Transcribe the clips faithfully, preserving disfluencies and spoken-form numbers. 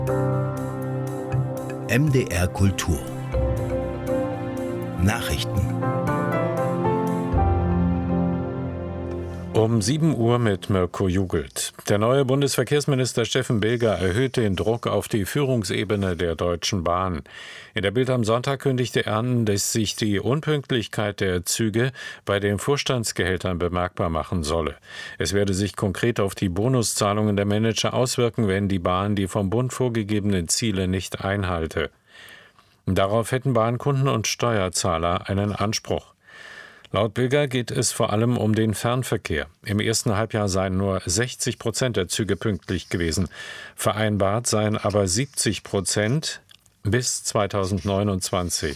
M D R Kultur Nachrichten. Um sieben Uhr mit Mirko Jugelt. Der neue Bundesverkehrsminister Steffen Bilger erhöht den Druck auf die Führungsebene der Deutschen Bahn. In der Bild am Sonntag kündigte er an, dass sich die Unpünktlichkeit der Züge bei den Vorstandsgehältern bemerkbar machen solle. Es werde sich konkret auf die Bonuszahlungen der Manager auswirken, wenn die Bahn die vom Bund vorgegebenen Ziele nicht einhalte. Darauf hätten Bahnkunden und Steuerzahler einen Anspruch. Laut Bilger geht es vor allem um den Fernverkehr. Im ersten Halbjahr seien nur sechzig Prozent der Züge pünktlich gewesen. Vereinbart seien aber siebzig Prozent bis zweitausendneunundzwanzig.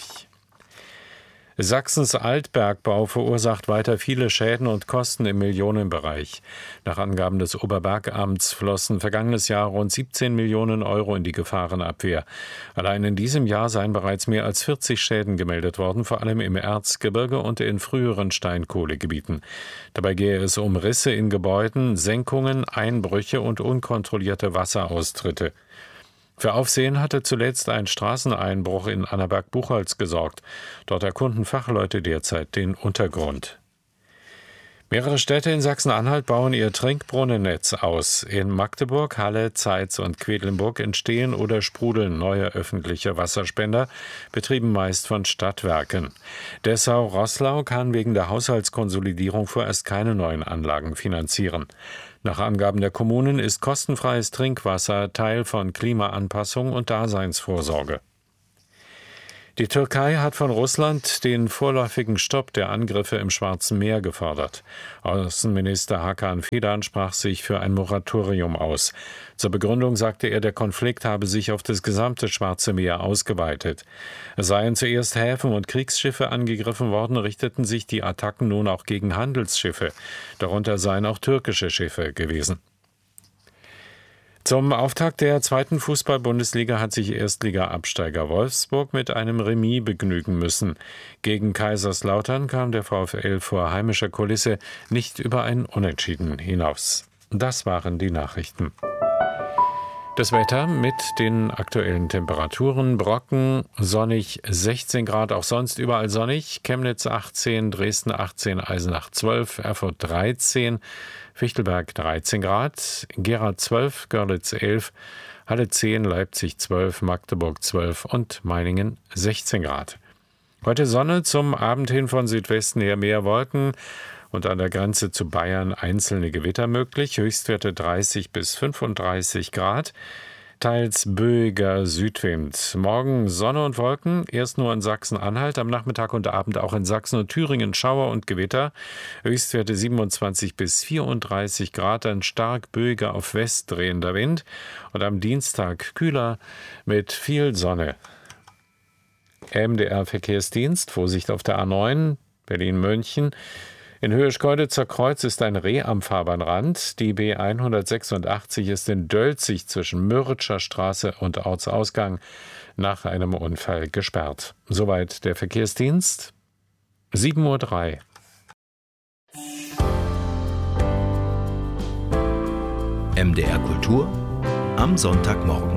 Sachsens Altbergbau verursacht weiter viele Schäden und Kosten im Millionenbereich. Nach Angaben des Oberbergamts flossen vergangenes Jahr rund siebzehn Millionen Euro in die Gefahrenabwehr. Allein in diesem Jahr seien bereits mehr als vierzig Schäden gemeldet worden, vor allem im Erzgebirge und in früheren Steinkohlegebieten. Dabei gehe es um Risse in Gebäuden, Senkungen, Einbrüche und unkontrollierte Wasseraustritte. Für Aufsehen hatte zuletzt ein Straßeneinbruch in Annaberg-Buchholz gesorgt. Dort erkunden Fachleute derzeit den Untergrund. Mehrere Städte in Sachsen-Anhalt bauen ihr Trinkbrunnennetz aus. In Magdeburg, Halle, Zeitz und Quedlinburg entstehen oder sprudeln neue öffentliche Wasserspender, betrieben meist von Stadtwerken. Dessau-Roßlau kann wegen der Haushaltskonsolidierung vorerst keine neuen Anlagen finanzieren. Nach Angaben der Kommunen ist kostenfreies Trinkwasser Teil von Klimaanpassung und Daseinsvorsorge. Die Türkei hat von Russland den vorläufigen Stopp der Angriffe im Schwarzen Meer gefordert. Außenminister Hakan Fidan sprach sich für ein Moratorium aus. Zur Begründung sagte er, der Konflikt habe sich auf das gesamte Schwarze Meer ausgeweitet. Es seien zuerst Häfen und Kriegsschiffe angegriffen worden, richteten sich die Attacken nun auch gegen Handelsschiffe. Darunter seien auch türkische Schiffe gewesen. Zum Auftakt der zweiten Fußball-Bundesliga hat sich Erstliga-Absteiger Wolfsburg mit einem Remis begnügen müssen. Gegen Kaiserslautern kam der VfL vor heimischer Kulisse nicht über ein Unentschieden hinaus. Das waren die Nachrichten. Das Wetter mit den aktuellen Temperaturen: Brocken, sonnig sechzehn Grad, auch sonst überall sonnig. Chemnitz achtzehn, Dresden achtzehn, Eisenach zwölf, Erfurt dreizehn, Fichtelberg dreizehn Grad, Gera zwölf, Görlitz elf, Halle zehn, Leipzig zwölf, Magdeburg zwölf und Meiningen sechzehn Grad. Heute Sonne, zum Abend hin von Südwesten her mehr Wolken und an der Grenze zu Bayern einzelne Gewitter möglich. Höchstwerte dreißig bis fünfunddreißig Grad. Teils böiger Südwind. Morgen Sonne und Wolken, erst nur in Sachsen-Anhalt, am Nachmittag und Abend auch in Sachsen und Thüringen Schauer und Gewitter. Höchstwerte siebenundzwanzig bis vierunddreißig Grad, ein stark böiger auf West drehender Wind. Und am Dienstag kühler mit viel Sonne. M D R Verkehrsdienst, Vorsicht auf der A neun, Berlin-München. In Höhe Schkeuditzer Kreuz ist ein Reh am Fahrbahnrand. Die B hundertsechsundachtzig ist in Dölzig zwischen Müritscher Straße und Ortsausgang nach einem Unfall gesperrt. Soweit der Verkehrsdienst. sieben Uhr drei. M D R Kultur am Sonntagmorgen.